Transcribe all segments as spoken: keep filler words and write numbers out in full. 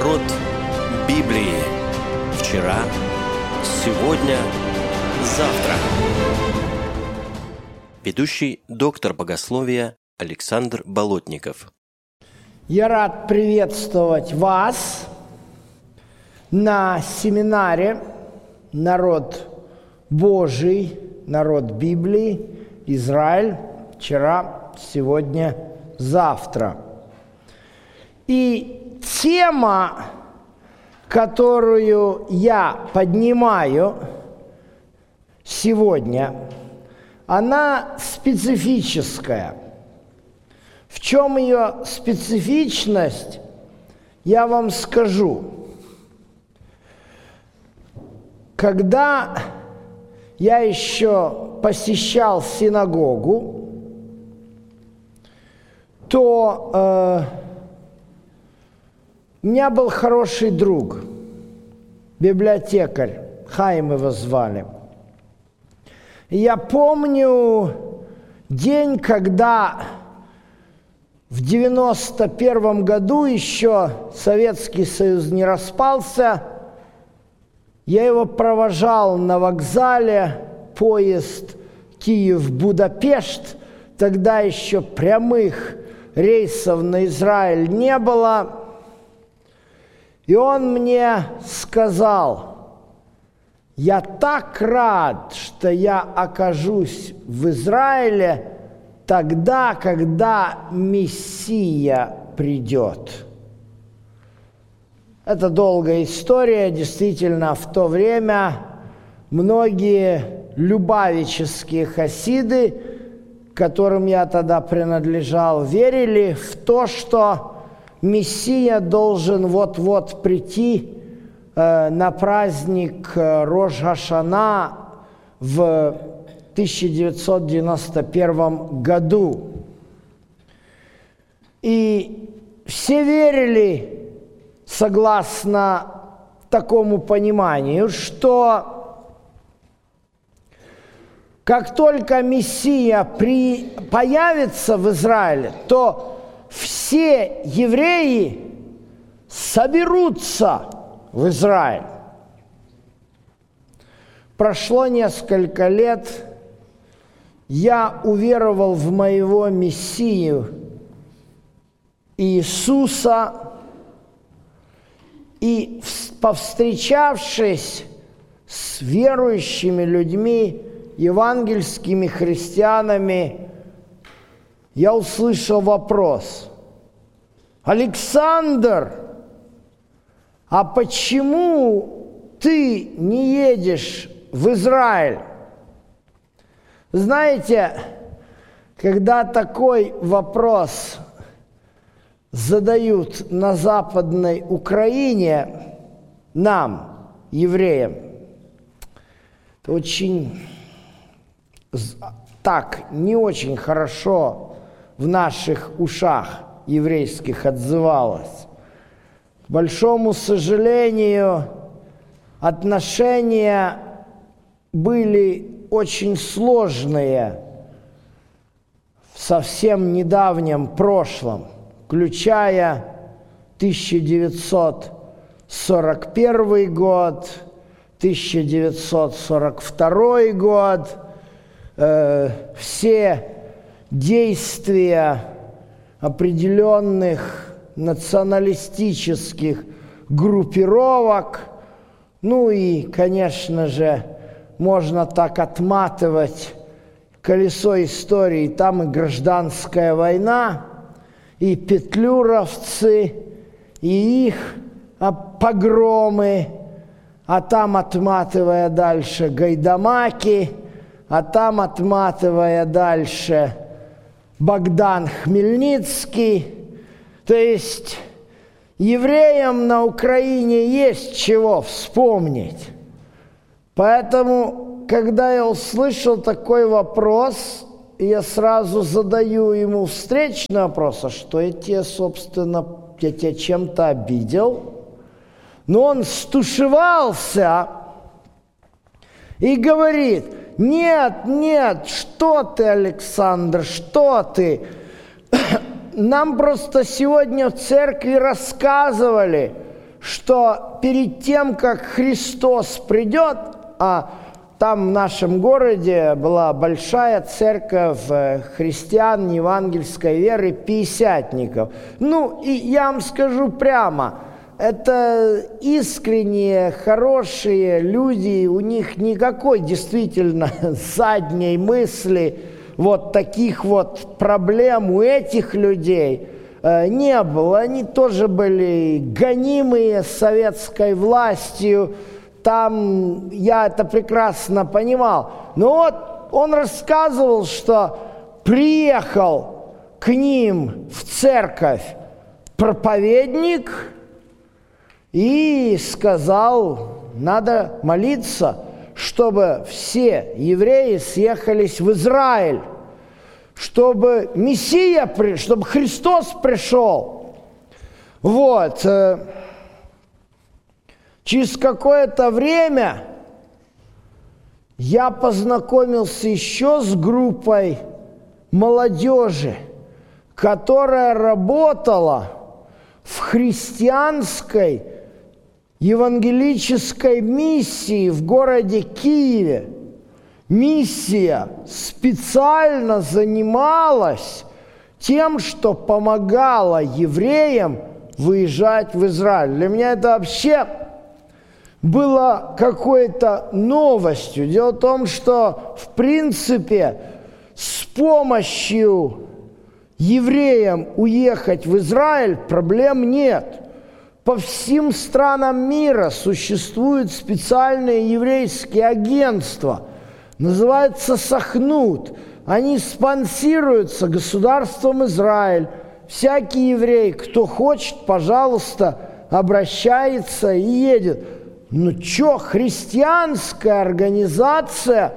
Народ Библии. Вчера, сегодня, завтра. Ведущий доктор богословия Александр Болотников. Я рад приветствовать вас на семинаре «Народ Божий», «Народ Библии», Израиль, вчера, сегодня, завтра. И тема, которую я поднимаю сегодня, она специфическая. В чем ее специфичность, я вам скажу. Когда я еще посещал синагогу, то э, у меня был хороший друг, библиотекарь, Хаим его звали. И я помню день, когда в девяносто первом году еще Советский Союз не распался, я его провожал на вокзале, поезд Киев-Будапешт, тогда еще прямых рейсов на Израиль не было. И он мне сказал: я так рад, что я окажусь в Израиле тогда, когда Мессия придет. Это долгая история. Действительно, в то время многие любавические хасиды, к которым я тогда принадлежал, верили в то, что Мессия должен вот-вот прийти э, на праздник Рош ха-Шана в тысяча девятьсот девяносто первом году. И все верили, согласно такому пониманию, что как только Мессия при... появится в Израиле, то все евреи соберутся в Израиль. Прошло несколько лет, я уверовал в моего Мессию Иисуса, и, повстречавшись с верующими людьми, евангельскими христианами, я услышал вопрос: Александр, а почему ты не едешь в Израиль? Знаете, когда такой вопрос задают на Западной Украине нам, евреям, это очень так, не очень хорошо в наших ушах еврейских отзывалось. К большому сожалению, отношения были очень сложные в совсем недавнем прошлом, включая тысяча девятьсот сорок первый год, тысяча девятьсот сорок второй год, э, все действия определенных националистических группировок. Ну и, конечно же, можно так отматывать колесо истории. Там и гражданская война, и петлюровцы, и их погромы, а там, отматывая дальше, гайдамаки, а там, отматывая дальше, Богдан Хмельницкий. То есть евреям на Украине есть чего вспомнить. Поэтому, когда я услышал такой вопрос, я сразу задаю ему встречный вопрос: а что я тебе, собственно, я тебя чем-то обидел? Но он стушевался и говорит: нет, нет, что ты, Александр, что ты? Нам просто сегодня в церкви рассказывали, что перед тем, как Христос придет, а там в нашем городе была большая церковь христиан евангельской веры, пятидесятников. Ну, и я вам скажу прямо, это искренние, хорошие люди, у них никакой действительно задней мысли, вот таких вот проблем у этих людей не было. Они тоже были гонимые советской властью, там я это прекрасно понимал. Но вот он рассказывал, что приехал к ним в церковь проповедник и сказал, надо молиться, чтобы все евреи съехались в Израиль, чтобы Мессия, чтобы Христос пришел. Вот. Через какое-то время я познакомился еще с группой молодежи, которая работала в христианской евангелической миссии в городе Киеве. Миссия специально занималась тем, что помогала евреям выезжать в Израиль. Для меня это вообще было какой-то новостью. Дело в том, что, в принципе, с помощью евреям уехать в Израиль проблем нет. По всем странам мира существуют специальные еврейские агентства. Называется Сахнут. Они спонсируются государством Израиль. Всякий еврей, кто хочет, пожалуйста, обращается и едет. Ну чё, христианская организация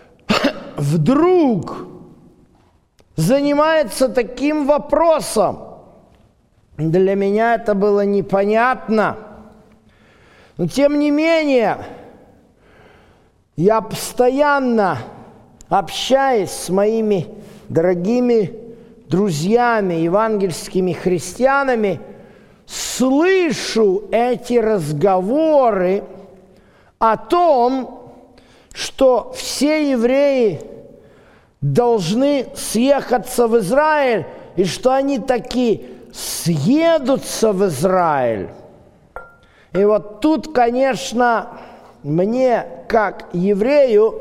вдруг занимается таким вопросом? Для меня это было непонятно. Но тем не менее, я постоянно общаюсь с моими дорогими друзьями, евангельскими христианами, слышу эти разговоры о том, что все евреи должны съехаться в Израиль, и что они таки съедутся в Израиль. И вот тут, конечно, мне, как еврею,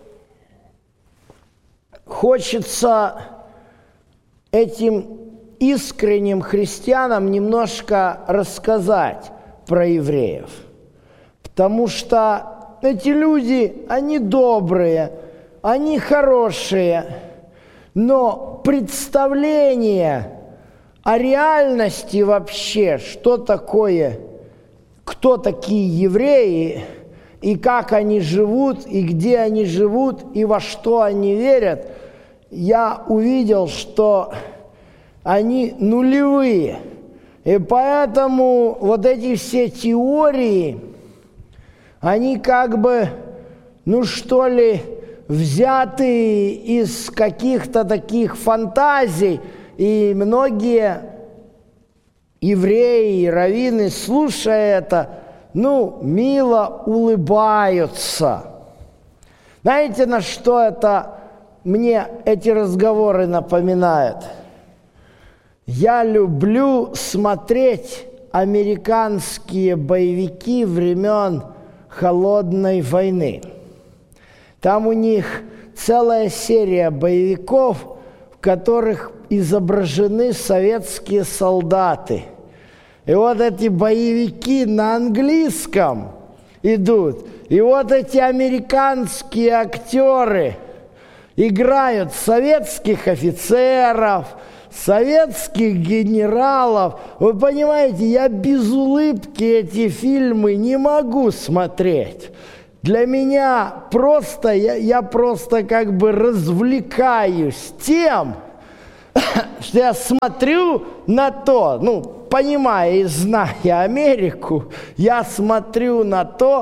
хочется этим искренним христианам немножко рассказать про евреев. Потому что эти люди, они добрые, они хорошие, но представление о реальности вообще, что такое, кто такие евреи, и как они живут, и где они живут, и во что они верят, я увидел, что они нулевые. И поэтому вот эти все теории, они как бы, ну что ли, взяты из каких-то таких фантазий, и многие евреи и раввины, слушая это, ну, мило улыбаются. Знаете, на что это мне эти разговоры напоминают? Я люблю смотреть американские боевики времен Холодной войны. Там у них целая серия боевиков, в которых изображены советские солдаты. И вот эти боевики на английском идут. И вот эти американские актеры играют советских офицеров, советских генералов. Вы понимаете, я без улыбки эти фильмы не могу смотреть. Для меня просто, я, я просто как бы развлекаюсь тем, что я смотрю на то, ну, понимая и зная Америку, я смотрю на то,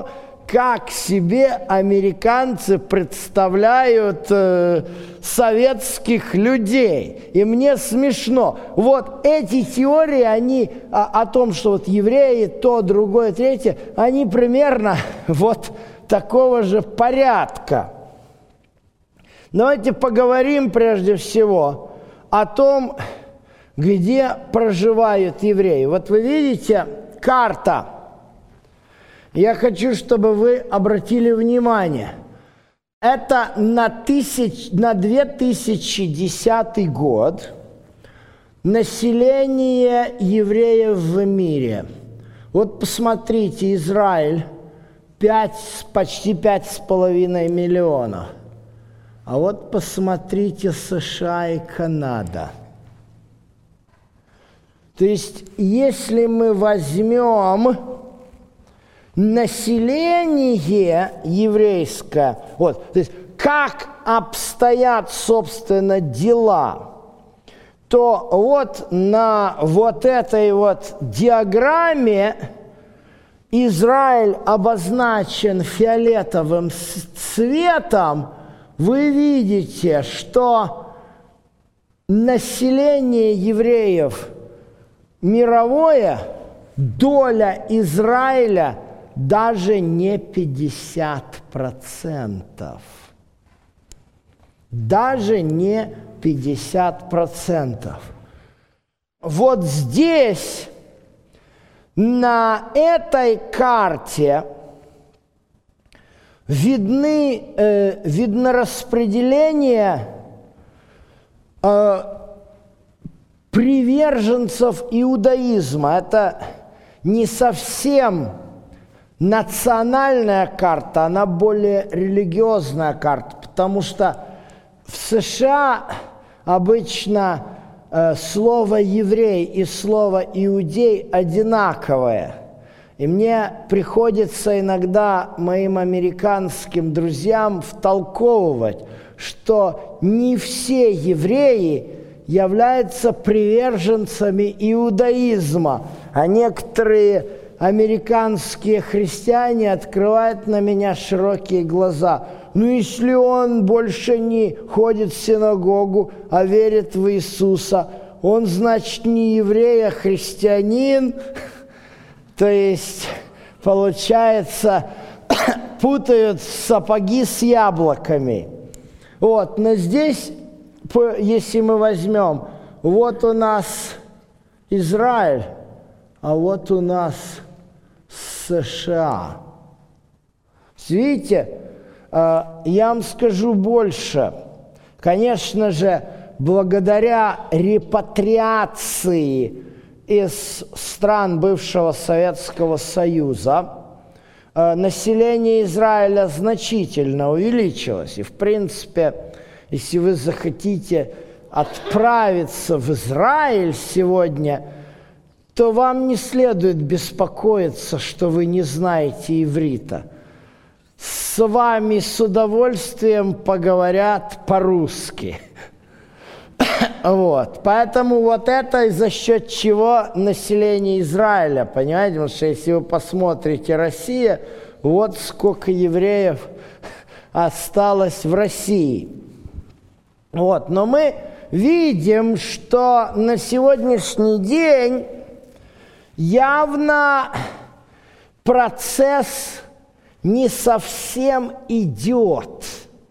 как себе американцы представляют э, советских людей. И мне смешно. Вот эти теории, они о, о том, что вот евреи, то, другое, третье, они примерно вот такого же порядка. Давайте поговорим прежде всего о том, где проживают евреи. Вот вы видите карта. Я хочу, чтобы вы обратили внимание. Это на, тысяч, на две тысячи десятый год население евреев в мире. Вот посмотрите, Израиль пять, почти пять с половиной миллионов. А вот посмотрите США и Канада. То есть, если мы возьмем население еврейское, вот, то есть, как обстоят, собственно, дела, то вот на вот этой вот диаграмме Израиль обозначен фиолетовым цветом. Вы видите, что население евреев мировое, доля Израиля даже не пятьдесят процентов. Даже не пятьдесят процентов. Вот здесь, на этой карте, видны, э, видно распределение э, приверженцев иудаизма. Это не совсем национальная карта, она более религиозная карта, потому что в США обычно э, слово «еврей» и слово «иудей» одинаковое. И мне приходится иногда моим американским друзьям втолковывать, что не все евреи являются приверженцами иудаизма, а некоторые американские христиане открывают на меня широкие глаза. Ну, если он больше не ходит в синагогу, а верит в Иисуса, он, значит, не еврей, а христианин. То есть, получается, путают сапоги с яблоками. Вот, но здесь, если мы возьмем, вот у нас Израиль, а вот у нас США. Видите, я вам скажу больше. Конечно же, благодаря репатриации из стран бывшего Советского Союза население Израиля значительно увеличилось. И, в принципе, если вы захотите отправиться в Израиль сегодня, то вам не следует беспокоиться, что вы не знаете иврита. С вами с удовольствием поговорят по-русски. Вот. Поэтому вот это за счет чего население Израиля, понимаете? Потому что если вы посмотрите Россия, вот сколько евреев осталось в России. Вот. Но мы видим, что на сегодняшний день явно процесс не совсем идет.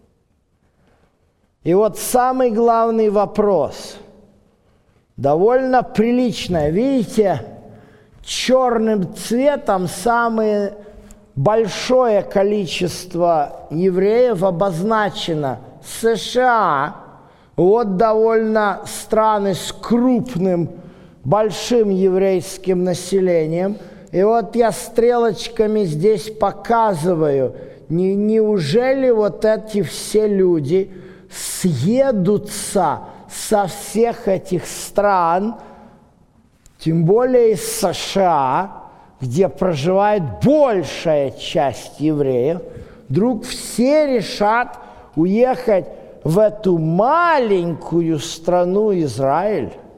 И вот самый главный вопрос, довольно приличный. Видите, черным цветом самое большое количество евреев обозначено США. Вот довольно страны с крупным, большим еврейским населением. И вот я стрелочками здесь показываю, не, неужели вот эти все люди съедутся со всех этих стран, тем более из США, где проживает большая часть евреев, вдруг все решат уехать в эту маленькую страну Израиль?